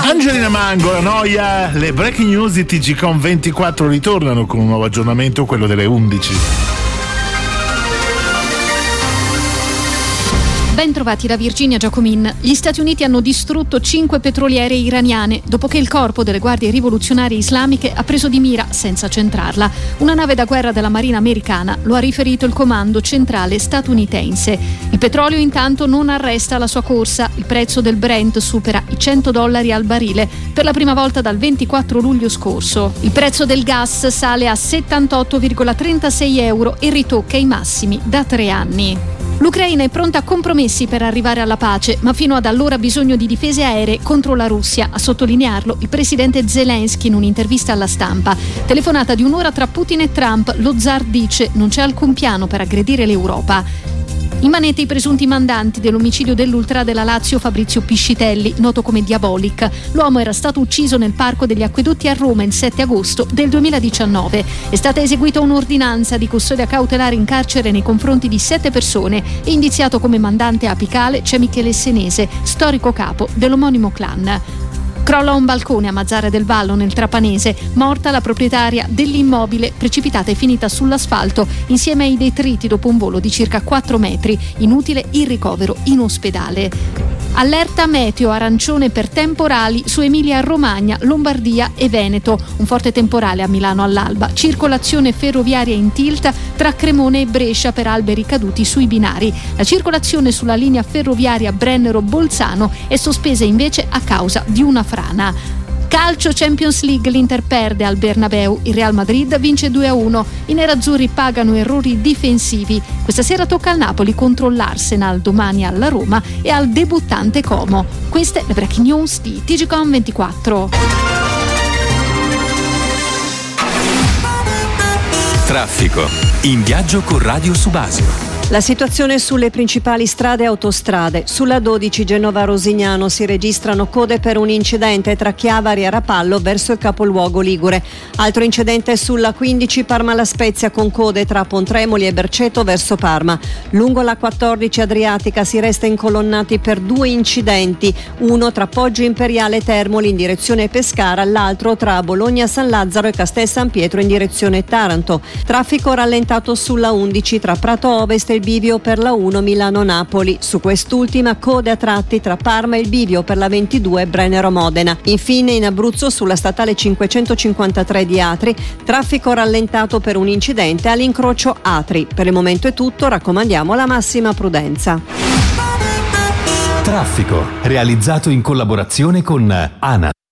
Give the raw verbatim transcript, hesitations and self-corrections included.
Angelina Mango, la noia, le breaking news di T G Com ventiquattro ritornano con un nuovo aggiornamento, quello delle undici. Ben trovati da Virginia Giacomin. Gli Stati Uniti hanno distrutto cinque petroliere iraniane dopo che il corpo delle guardie rivoluzionarie islamiche ha preso di mira senza centrarla. Una nave da guerra della Marina americana, lo ha riferito il comando centrale statunitense. Il petrolio intanto non arresta la sua corsa. Il prezzo del Brent supera i cento dollari al barile per la prima volta dal ventiquattro luglio scorso. Il prezzo del gas sale a settantotto virgola trentasei euro e ritocca i massimi da tre anni. L'Ucraina è pronta a compromessi per arrivare alla pace, ma fino ad allora ha bisogno di difese aeree contro la Russia, a sottolinearlo il presidente Zelensky in un'intervista alla stampa. Telefonata di un'ora tra Putin e Trump, lo zar dice non c'è alcun piano per aggredire l'Europa. In manette i presunti mandanti dell'omicidio dell'ultra della Lazio Fabrizio Piscitelli, noto come Diabolic. L'uomo era stato ucciso nel Parco degli Acquedotti a Roma il sette agosto del duemiladiciannove. È stata eseguita un'ordinanza di custodia cautelare in carcere nei confronti di sette persone e indiziato come mandante apicale c'è Michele Senese, storico capo dell'omonimo clan. Crolla un balcone a Mazzara del Vallo nel Trapanese, morta la proprietaria dell'immobile, precipitata e finita sull'asfalto insieme ai detriti dopo un volo di circa quattro metri, inutile il ricovero in ospedale. Allerta meteo arancione per temporali su Emilia-Romagna, Lombardia e Veneto. Un forte temporale a Milano all'alba. Circolazione ferroviaria in tilt tra Cremone e Brescia per alberi caduti sui binari. La circolazione sulla linea ferroviaria Brennero-Bolzano è sospesa invece a causa di una frana. Calcio Champions League, l'Inter perde al Bernabeu, il Real Madrid vince due a uno, i nerazzurri pagano errori difensivi. Questa sera tocca al Napoli contro l'Arsenal, domani alla Roma e al debuttante Como. Queste le breaking news di T G Com ventiquattro. Traffico, in viaggio con Radio Subasio. La situazione sulle principali strade e autostrade. Sulla dodici Genova-Rosignano si registrano code per un incidente tra Chiavari e Rapallo verso il capoluogo ligure. Altro incidente sulla quindici Parma-La Spezia con code tra Pontremoli e Berceto verso Parma. Lungo la quattordici Adriatica si resta incolonnati per due incidenti, uno tra Poggio Imperiale e Termoli in direzione Pescara, l'altro tra Bologna San Lazzaro e Castel San Pietro in direzione Taranto. Traffico rallentato sulla undici tra Prato Ovest e il bivio per la uno Milano-Napoli. Su quest'ultima code a tratti tra Parma e il bivio per la ventidue Brennero-Modena. Infine in Abruzzo sulla statale cinquecentocinquantatré di Atri, traffico rallentato per un incidente all'incrocio Atri. Per il momento è tutto, raccomandiamo la massima prudenza. Traffico, realizzato in collaborazione con ANAS.